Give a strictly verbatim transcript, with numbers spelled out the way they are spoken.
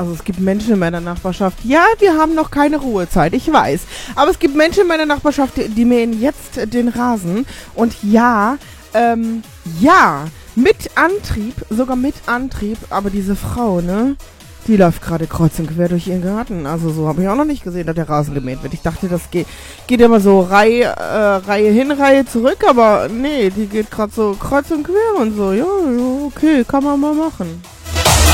Also es gibt Menschen in meiner Nachbarschaft. Ja, wir haben noch keine Ruhezeit, ich weiß. Aber es gibt Menschen in meiner Nachbarschaft, die, die mähen jetzt den Rasen. Und ja, ähm, ja, mit Antrieb, sogar mit Antrieb. Aber diese Frau, ne, die läuft gerade kreuz und quer durch ihren Garten. Also so habe ich auch noch nicht gesehen, dass der Rasen gemäht wird. Ich dachte, das geht, geht immer so Reihe, äh, Reihe hin, Reihe zurück. Aber nee, die geht gerade so kreuz und quer und so. Ja, ja, okay, kann man mal machen.